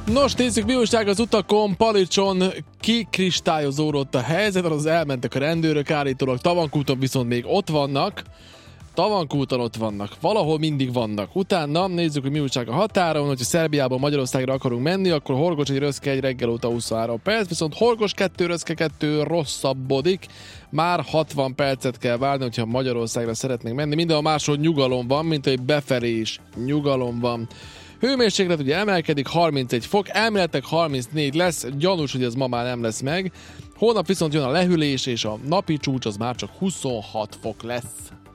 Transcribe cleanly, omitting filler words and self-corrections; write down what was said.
Nos, nézzük, mi újság az utakon. Palicson kikristályozódott a helyzet, az elmentek a rendőrök, állítólag Tavankúton viszont még ott vannak. Tavankúton ott vannak, valahol mindig vannak. Utána nézzük, hogy mi újság a határon, hogyha Szerbiából Magyarországra akarunk menni, akkor Horgocs egy Röszke egy reggel óta 23 perc, viszont Horgos 2 Röszke 2 rosszabbodik, már 60 percet kell várni, hogyha Magyarországra szeretnénk menni. Mindenhol máshol nyugalom van, mint hogy befelé is nyugalom van. Hőmérséklet ugye emelkedik, 31 fok, elméletek 34 lesz, gyanús, hogy ez ma már nem lesz meg. Holnap viszont jön a lehűlés, és a napi csúcs az már csak 26 fok lesz.